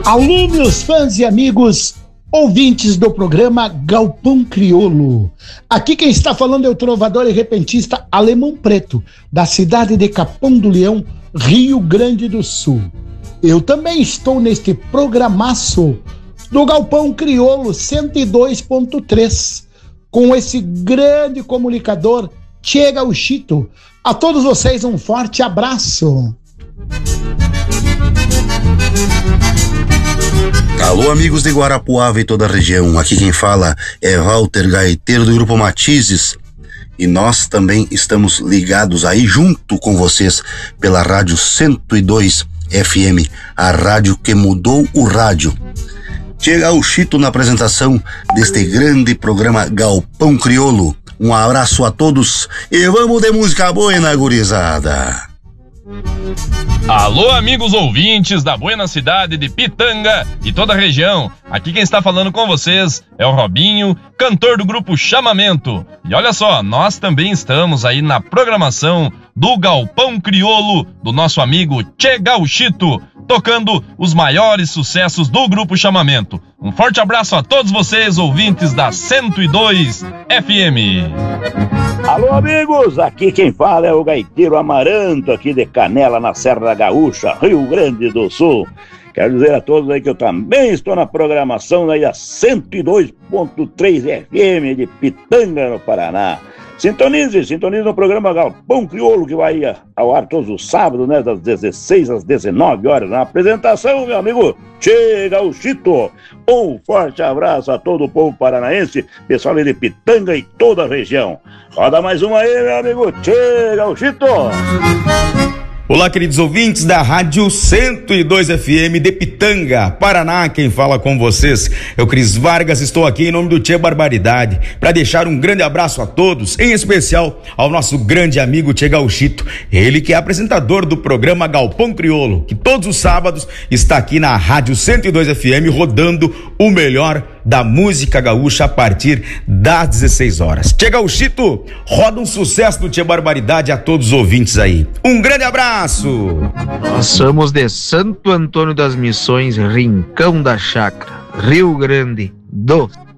Alô, meus fãs e amigos, ouvintes do programa Galpão Crioulo. Aqui quem está falando é o trovador e repentista Alemão Preto, da cidade de Capão do Leão, Rio Grande do Sul. Eu também estou neste programaço do Galpão Crioulo 102.3, com esse grande comunicador, Tchê Gauchito. A todos vocês um forte abraço. Alô, amigos de Guarapuava e toda a região. Aqui quem fala é Walter Gaiteiro do Grupo Matizes. E nós também estamos ligados aí junto com vocês pela Rádio 102 FM, a rádio que mudou o rádio. Chega o Chito na apresentação deste grande programa Galpão Crioulo. Um abraço a todos e vamos de música boa, gurizada. Alô, amigos ouvintes da buena cidade de Pitanga e toda a região. Aqui quem está falando com vocês é o Robinho, cantor do grupo Chamamento. E olha só, nós também estamos aí na programação do Galpão Crioulo do nosso amigo Tchê Gauchito, tocando os maiores sucessos do grupo Chamamento. Um forte abraço a todos vocês, ouvintes da 102 FM. Alô, amigos, aqui quem fala é o Gaiteiro Amaranto, aqui de Canela, na Serra Gaúcha, Rio Grande do Sul. Quero dizer a todos aí que eu também estou na programação aí da 102.3 FM de Pitanga, no Paraná. Sintonize no programa Galpão Crioulo, que vai ao ar todos os sábados, né, das 16 às 19 horas. Na apresentação, meu amigo Tchê Gauchito. Um forte abraço a todo o povo paranaense, pessoal de Pitanga e toda a região. Roda mais uma aí, meu amigo Tchê Gauchito. Olá, queridos ouvintes da Rádio 102 FM de Pitanga, Paraná. Quem fala com vocês é o Cris Vargas. Estou aqui em nome do Tchê Barbaridade para deixar um grande abraço a todos, em especial ao nosso grande amigo Tchê Gauchito, ele que é apresentador do programa Galpão Crioulo, que todos os sábados está aqui na Rádio 102 FM rodando o melhor da música gaúcha a partir das 16 horas. Tchê Gauchito, roda um sucesso do Tchê Barbaridade a todos os ouvintes aí. Um grande abraço! Nós somos de Santo Antônio das Missões, Rincão da Chácara, Rio Grande do